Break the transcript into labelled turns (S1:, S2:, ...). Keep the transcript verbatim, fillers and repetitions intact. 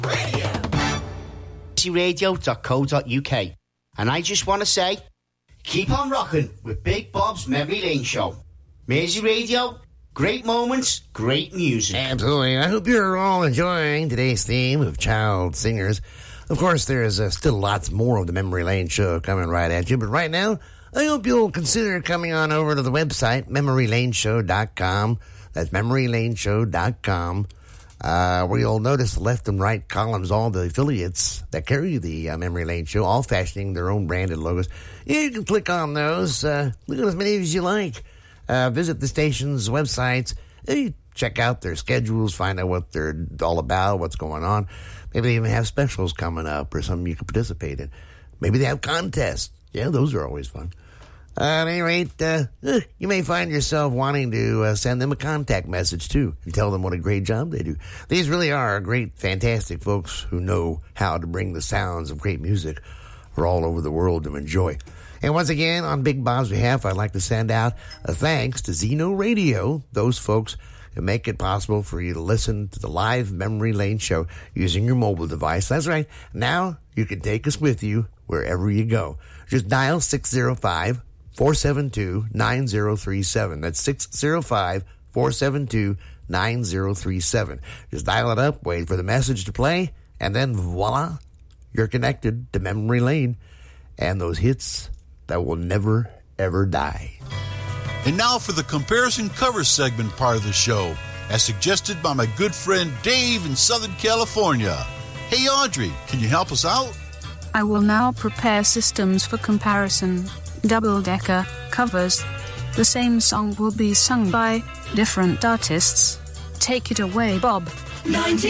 S1: radio dot co dot uk. And I just want to say, keep on rocking with Big Bob's Memory Lane Show. Mersey Radio, great moments, great music.
S2: Absolutely. I hope you're all enjoying today's theme of child singers. Of course, there's uh, still lots more of the Memory Lane Show coming right at you, but right now, I hope you'll consider coming on over to the website, memory lane show dot com. That's memory lane show dot com. Uh, where you'll notice the left and right columns, all the affiliates that carry the uh, Memory Lane Show, all fashioning their own branded logos. You can click on those. Uh, look at as many as you like. Uh, visit the station's websites. You check out their schedules, find out what they're all about, what's going on. Maybe they even have specials coming up or something you can participate in. Maybe they have contests. Yeah, those are always fun. Uh, at any rate, uh, you may find yourself wanting to uh, send them a contact message, too, and tell them what a great job they do. These really are great, fantastic folks who know how to bring the sounds of great music for all over the world to enjoy. And once again, on Big Bob's behalf, I'd like to send out a thanks to Zeno Radio, those folks who make it possible for you to listen to the live Memory Lane Show using your mobile device. That's right. Now you can take us with you wherever you go. Just dial six oh five, four seven two, nine oh three seven. That's six oh five, four seven two, nine oh three seven. Just dial it up, wait for the message to play, and then voila, you're connected to Memory Lane and those hits that will never, ever die.
S3: And now for the comparison cover segment part of the show, as suggested by my good friend Dave in Southern California. Hey Audrey, can you help us out?
S4: I will now prepare systems for comparison. Double-decker covers. The same song will be sung by different artists. Take it away, Bob.
S5: nineteen